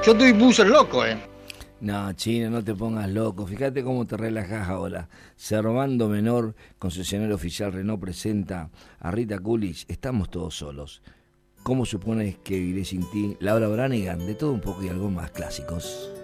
Yo estoy puse loco, No, Chino, no te pongas loco. Fíjate cómo te relajás ahora. Servando Menor, concesionario oficial Renault, presenta a Rita Coolidge. Estamos todos solos. ¿Cómo supones que viviré sin ti? Laura Branigan, de todo un poco y algo más clásicos.